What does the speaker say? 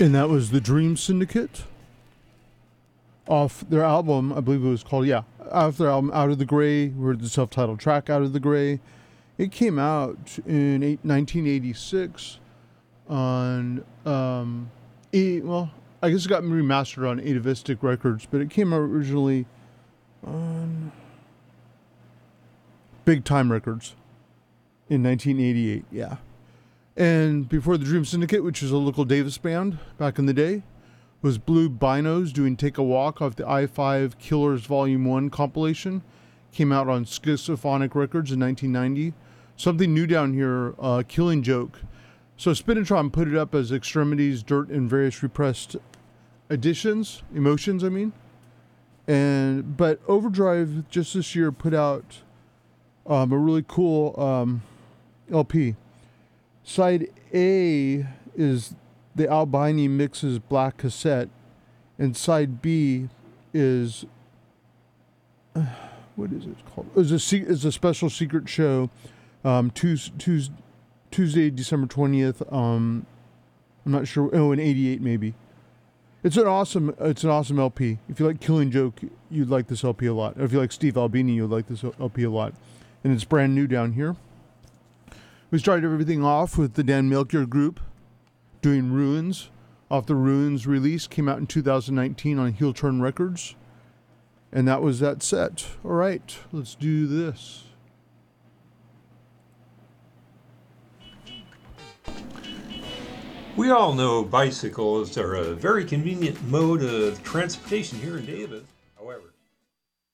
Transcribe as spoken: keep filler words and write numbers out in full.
And that was the Dream Syndicate off their album, I believe it was called, yeah, off their album Out of the Gray. We heard the self-titled track Out of the Gray. It came out in eight, nineteen eighty-six on, um, eight, well, I guess it got remastered on Atavistic Records, but it came out originally on Big Time Records in nineteen eighty-eight, yeah. And before the Dream Syndicate, which is a local Davis band back in the day, was Blue Binos doing Take a Walk off the I five Killers Volume one compilation. Came out on Schizophonic Records in nineteen ninety. Something new down here, uh, Killing Joke. So Spinitron put it up as Extremities, Dirt, and Various Repressed Editions, Emotions, I mean. And But Overdrive just this year put out um, a really cool um, L P. Side A is the Albini Mixes Black Cassette, and side B is uh, what is it called? It's a se- it's a special secret show. Um, Tues- Tues- Tuesday, December twentieth. Um, I'm not sure. Oh, in eighty-eight maybe. It's an awesome. It's an awesome L P. If you like Killing Joke, you'd like this L P a lot. Or if you like Steve Albini, you'd like this L P a lot. And it's brand new down here. We started everything off with the Dan Melchior Group doing Ruins off the Ruins release. Came out in two thousand nineteen on Heel Turn Records. And that was that set. All right, let's do this. We all know bicycles are a very convenient mode of transportation here in Davis.